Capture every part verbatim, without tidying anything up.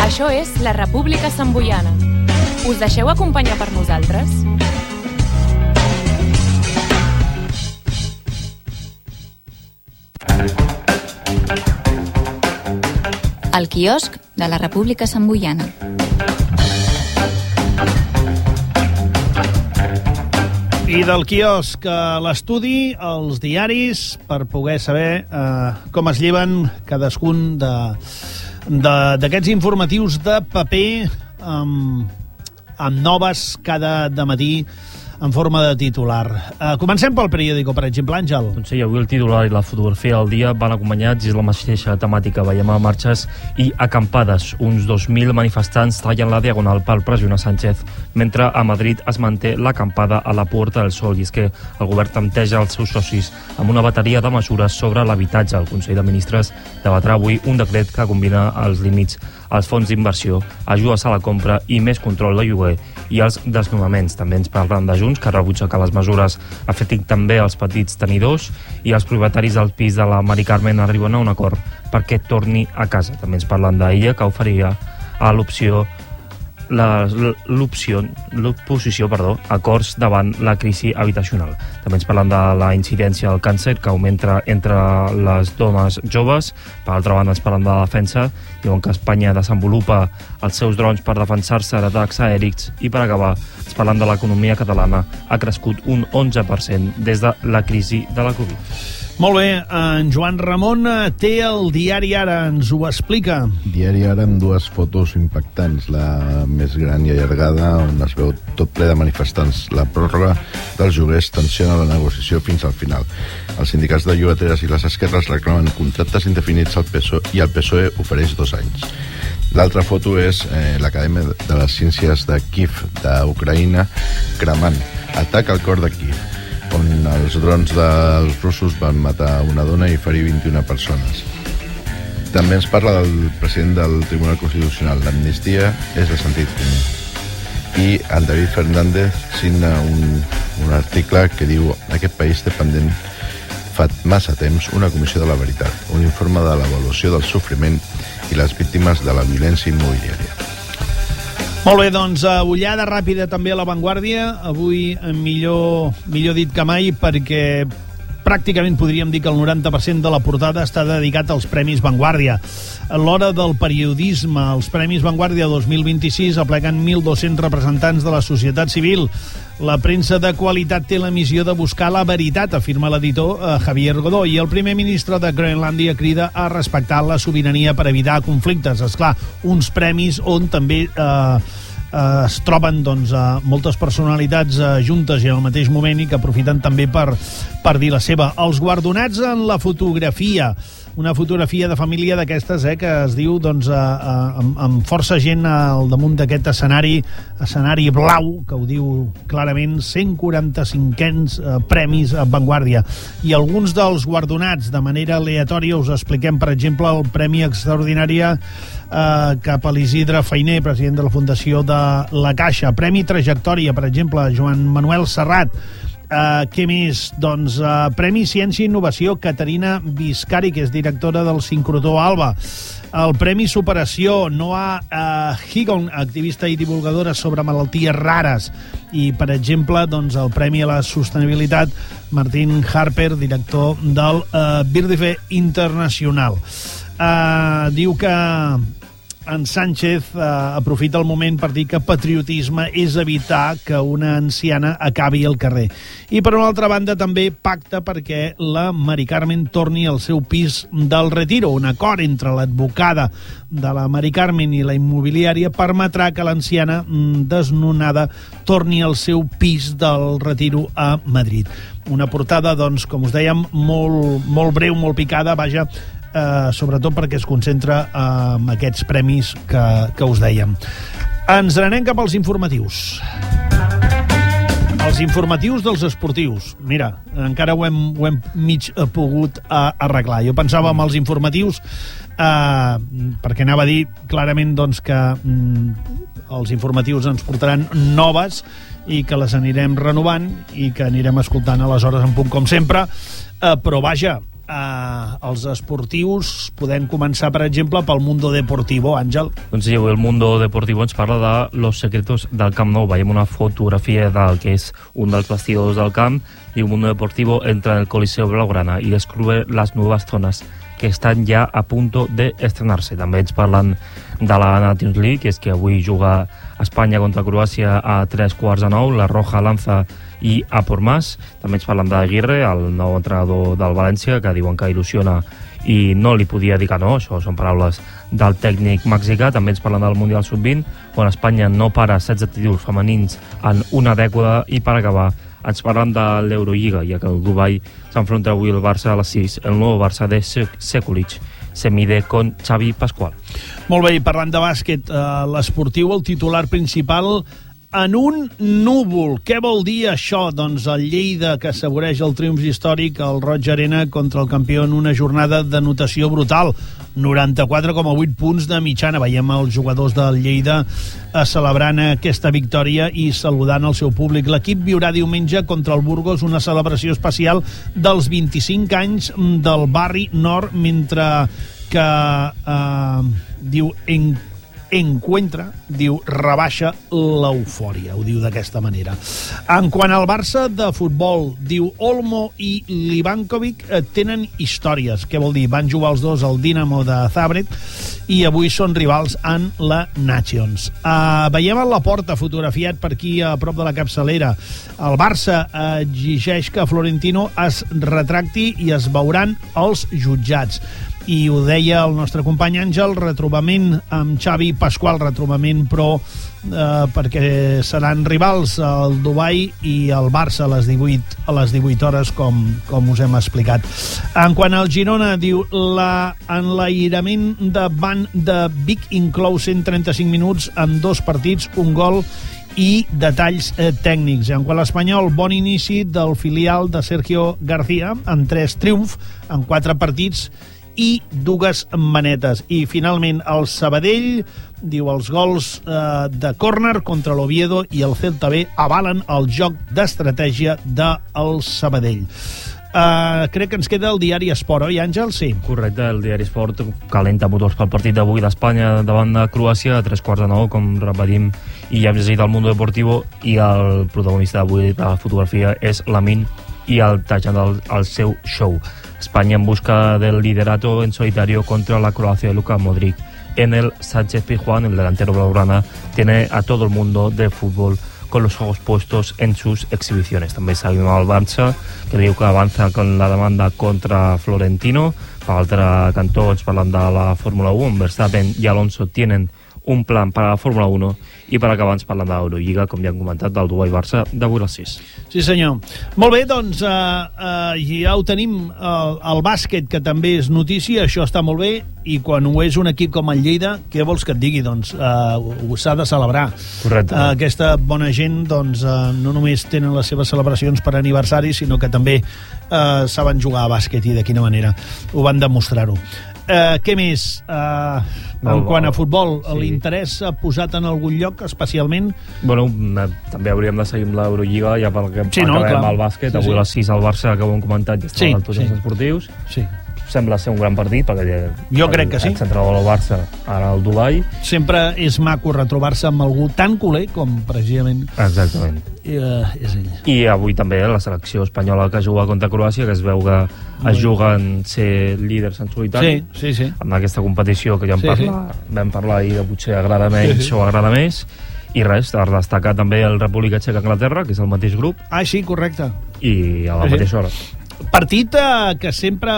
Això és la República Samboiana. Us deixeu acompanyar per nosaltres? El quiosc de la República Samboiana. I del quiosc a l'estudi, els diaris, per poder saber eh, com es lleven cadascun de, de, d'aquests informatius de paper amb, amb noves cada dematí en forma de titular. Uh, comencem pel periòdico, per exemple, Àngel. Doncs sí, avui el titular i la fotografia del dia van acompanyats i és la mateixa temàtica. Veiem a marxes i acampades. Uns dos mil manifestants tallen la diagonal pel presionar Sánchez, mentre a Madrid es manté l'acampada a la Puerta del Sol. I és que el govern tempteja els seus socis amb una bateria de mesures sobre l'habitatge. El Consell de Ministres debatrà avui un decret que combina els límits als fons d'inversió, ajudes a la compra i més control de lloguer i els desnonaments. També ens parlen de Junts, que rebutja que les mesures afectin també els petits tenidors, i els propietaris del pis de la Mari Carmen arriben a un acord perquè torni a casa. També ens parlen d'ella, que oferia a l'opció La, l'opció, l'oposició, perdó, acords davant la crisi habitacional. També ens parlen de la incidència del càncer, que augmenta entre les dones joves. Per altra banda, ens parlen de la defensa. Diuen que Espanya desenvolupa els seus drons per defensar-se d'atacs aèrics. I per acabar, ens parlen de l'economia catalana. Ha crescut un onze per cent des de la crisi de la Covid. Molt bé, en Joan Ramon té el diari Ara, ens ho explica. Diari Ara amb dues fotos impactants, la més gran i allargada, on es veu tot ple de manifestants. La pròrroga dels lloguers tensiona la negociació fins al final. Els sindicats de llogateres i les esquerres reclamen contractes indefinits al P S O E i el P S O E ofereix dos anys. L'altra foto és eh, l'Acadèmia de les Ciències de Kiev, d'Ucraïna, cremant. Atac al cor de Kiev, on els drons dels russos van matar una dona i ferir vint-i-una persones. També ens parla del president del Tribunal Constitucional. L'amnistia és de sentit comú. I el David Fernández signa un, un article que diu: aquest país té pendent fa massa temps una comissió de la veritat, un informe de l'avaluació del sofriment i les víctimes de la violència immobiliària. Molt bé, doncs, ullada ràpida també a La Vanguardia. Avui millor, millor dit que mai, perquè pràcticament podríem dir que el noranta per cent de la portada està dedicat als Premis Vanguardia. A l'hora del periodisme, els Premis Vanguardia dos mil vint-i-sis apleguen mil dos-cents representants de la societat civil. La premsa de qualitat té la missió de buscar la veritat, afirma l'editor eh, Javier Godoy, i el primer ministre de Groenlàndia crida a respectar la sobirania per evitar conflictes. Esclar, uns premis on també eh, eh, es troben doncs, eh, moltes personalitats eh, juntes i al mateix moment i que aprofiten també per, per dir la seva. Els guardonats en la fotografia. Una fotografia de família d'aquestes, eh, que es diu doncs, eh, eh, amb, amb força gent al damunt d'aquest escenari, escenari blau, que ho diu clarament, cent quaranta-cinquens eh, premis a Vanguardia. I alguns dels guardonats, de manera aleatòria, us expliquem, per exemple, el Premi Extraordinària eh, cap a l'Isidre Feiner, president de la Fundació de la Caixa. Premi Trajectòria, per exemple, Joan Manuel Serrat. Uh, què més? Doncs uh, Premi Ciència i Innovació, Caterina Viscari, que és directora del Sincrotó Alba. El Premi Superació, Noa uh, Higon, activista i divulgadora sobre malalties rares. I, per exemple, doncs, el Premi a la Sostenibilitat, Martin Harper, director del uh, Birdlife Internacional. Uh, diu que en Sánchez eh, aprofita el moment per dir que patriotisme és evitar que una anciana acabi al carrer. I per una altra banda també pacta perquè la Mari Carmen torni al seu pis del Retiro. Un acord entre l'advocada de la Mari Carmen i la immobiliària permetrà que l'anciana desnonada torni al seu pis del Retiro a Madrid. Una portada, doncs, com us dèiem, molt, molt breu, molt picada, vaja, Uh, sobretot perquè es concentra uh, en aquests premis que, que us dèiem. Ens n'anem cap als informatius. Els informatius dels esportius. Mira, encara ho hem, ho hem mig pogut uh, arreglar. Jo pensava en els informatius uh, perquè anava a dir clarament doncs, que um, els informatius ens portaran noves i que les anirem renovant i que anirem escoltant a les hores en punt com sempre. Uh, però vaja, eh, els esportius podem començar, per exemple, pel Mundo Deportivo, Àngel. Doncs sí, avui el Mundo Deportivo ens parla de los secretos del Camp Nou. Veiem una fotografia del que és un dels vestidors del camp i el Mundo Deportivo entra en el Coliseo Blaugrana y descubre las nuevas zonas que estan ja a punto de estrenar-se. També ens parlen de la Nations League, que és que avui juga Espanya contra Croàcia a tres quarts de nou, la Roja lanza i a por más. També ens parlen d'Aguirre, el nou entrenador del València, que diuen que il·lusiona i no li podia dir que no, això són paraules del tècnic mexicà. També ens parlen del Mundial sub vint, on Espanya no para setze títols femenins en una dècada, i per acabar ens parlen de l'Eurolliga, ja que el Dubai s'enfronta avui el Barça a les sis. El nou Barça de Sekulic se mide con Xavi Pascual. Molt bé, i parlant de bàsquet, eh, l'esportiu, el titular principal, en un núvol. Què vol dir això? Doncs el Lleida, que assaboreix el triomf històric al Roig Arena contra el campió en una jornada de notació brutal. noranta-quatre coma vuit punts de mitjana. Veiem els jugadors del Lleida celebrant aquesta victòria i saludant el seu públic. L'equip viurà diumenge contra el Burgos una celebració especial dels vint-i-cinc anys del barri nord, mentre que eh, diu en encuentra, diu, rebaixa l'eufòria, ho diu d'aquesta manera. En quant al Barça de futbol, diu, Olmo i Livankovic tenen històries. Què vol dir? Van jugar els dos al Dinamo de Zagreb i avui són rivals en la Nations. Uh, veiem a la porta, fotografiat per aquí a prop de la capçalera, el Barça exigeix que Florentino es retracti i es veuran els jutjats. I ho deia el nostre company Àngel, retrobament amb Xavi Pascual, retrobament però eh, perquè seran rivals el Dubai i el Barça a les divuit, a les divuit hores, com, com us hem explicat. En quant al Girona, diu, la, enlairament davant de Vic inclou cent trenta-cinc minuts en dos partits, un gol i detalls eh, tècnics. En quant a l'Espanyol, bon inici del filial de Sergio García, amb tres triomfs en quatre partits i dues manetes. I finalment el Sabadell, diu, els gols eh, de córner contra l'Oviedo i el Celta B avalen el joc d'estratègia del Sabadell. Uh, crec que ens queda el diari Esport, oi, Àngel? Sí. Correcte, el diari Esport calenta motors pel partit d'avui d'Espanya davant de Croàcia a tres quarts de nou, com repetim, i ja hem llegit el Mundo Deportivo, i el protagonista d'avui de la fotografia és Lamine y al touchdown al, al seu show. España en busca del liderato en solitario contra la Croacia de Luka Modric. En el Sánchez Pizjuán, el delantero blaugrana tiene a todo el mundo del fútbol con los ojos puestos en sus exhibiciones. També seguim al Barça, que diu que avança con la demanda contra Florentino. Per l'altre cantó ens parlen de la Fórmula uno. Verstappen i Alonso tienen un plan per a la Fórmula uno, i per acabar ens parlen de l'Eurolliga, com ja hem comentat, del Dubai-Barça d'avui a les sis. Sí, senyor. Molt bé, doncs uh, uh, ja ho tenim, uh, el bàsquet, que també és notícia, això està molt bé, i quan ho és un equip com el Lleida, què vols que et digui? Doncs uh, ho s'ha de celebrar. Correcte. Uh, aquesta bona gent, doncs, uh, no només tenen les seves celebracions per aniversari, sinó que també uh, saben jugar a bàsquet, i de quina manera ho van demostrar-ho. Uh, què més? Uh, en quant a futbol, sí. L'interès s'ha posat en algun lloc especialment? Bueno, també hauríem de seguir amb l'Eurolliga, ja perquè sí, no, acabem clar. el bàsquet. Sí, avui sí. a les sis al Barça, que ho hem comentat, ja estan sí, els sí. esportius. Sí. Sembla ser un gran partit, perquè jo crec que sí. El centre del Barça, ara el Dubai. Sempre és maco retrobar-se amb algú tan culer com precisament Exactament. Uh, és ell. I avui també la selecció espanyola que juga contra Croàcia, que es veu que es juguen ser líders en solitari. Sí, sí, sí. En aquesta competició que ja en sí, parla, sí. vam parlar ahir de potser agrada menys sí, sí. o agrada més. I res, a destacar també el República Txeca-Anglaterra, que és el mateix grup. Ah, sí, correcte. I a la sí, mateixa hora. Partit eh, que sempre,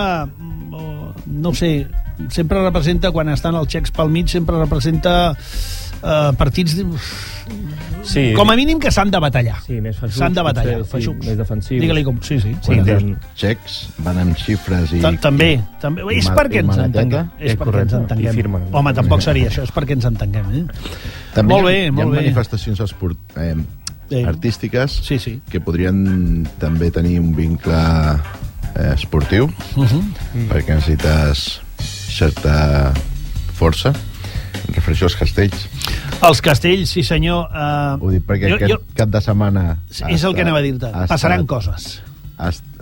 no sé, sempre representa, quan estan els txecs pel mig, sempre representa eh, partits... Sí. Com a mínim que s'han de batallar. Sí, més feixucs. S'han de batallar, sí, més defensius. Digue-li com... Sí, sí. sí, sí. Els txecs van amb xifres i... També, també. És perquè ens entenguem. És perquè ens entenguem. Home, tampoc seria això, és perquè ens entenguem. Eh? També molt bé, hi ha, molt hi ha bé. manifestacions esport, eh, sí. artístiques sí, sí. que podrien també tenir un vincle eh, esportiu, uh -huh. perquè necessites certa força. Em refereixo als castells. Els castells, sí senyor. Uh, Ho dic perquè jo, aquest jo, cap de setmana... És el que anava a dir-te. Passaran coses. Has,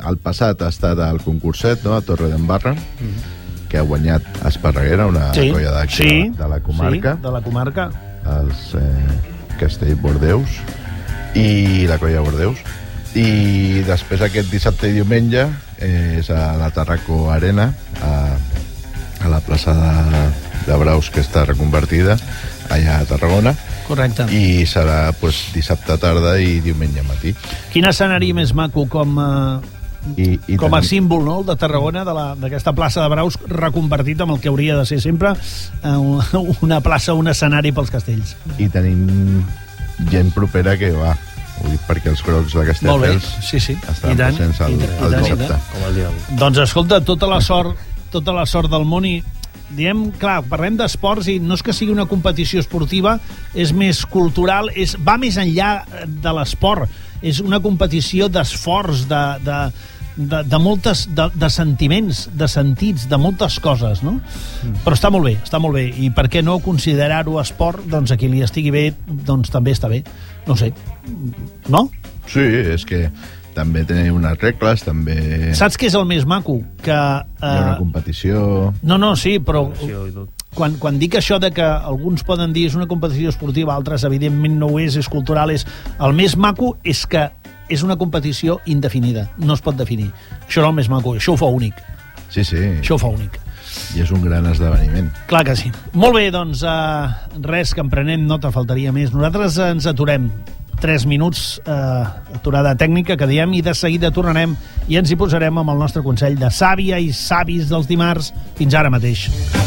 el passat ha estat el concurset, no?, a Torre d'Embarra, mm-hmm. que ha guanyat Esparreguera, una sí. colla d'acció sí. de la comarca. Sí, de la comarca. Els eh, Castell-Bordeus i la colla Bordeus. I després aquest dissabte i diumenge eh, és a la Tarraco Arena, a, a la plaça de, de Braus, que està reconvertida allà a Tarragona. Correcte. I serà pues, dissabte tarda i diumenge matí. Quin escenari més maco com a, I, i com a tenim... símbol, no?, de Tarragona, d'aquesta plaça de Braus, reconvertit amb el que hauria de ser sempre eh, una plaça, un escenari pels castells. I tenim gent propera que va, ho dic perquè els grocs de Castelldefels sí, sí. estan presents el, el dissabte. Com el dia. Doncs escolta, tota la sort, tota la sort del món. I diem, clar, parlem d'esports i no és que sigui una competició esportiva, és més cultural, és, va més enllà de l'esport, és una competició d'esforç, de, de, de, de moltes de, de sentiments, de sentits, de moltes coses, no? Mm. Però està molt bé, està molt bé, i per què no considerar-ho esport? Doncs a qui li estigui bé, doncs també està bé, no sé, no? Sí, és que també tenen unes regles, també... Saps què és el més maco? Que, eh... hi ha una competició... No, no, sí, però quan, quan dic això de que alguns poden dir és una competició esportiva, altres evidentment no ho és, és cultural, és... el més maco és que és una competició indefinida, no es pot definir. Això és el més maco, això ho fa únic. Sí, sí. Això ho fa únic. I és un gran esdeveniment. Clar que sí. Molt bé, doncs, eh, res, que en prenem nota, faltaria més. Nosaltres ens aturem tres minuts, eh, aturada tècnica, que diem, i de seguida tornarem i ens hi posarem amb el nostre consell de sàvia i savis dels dimarts. Fins ara mateix.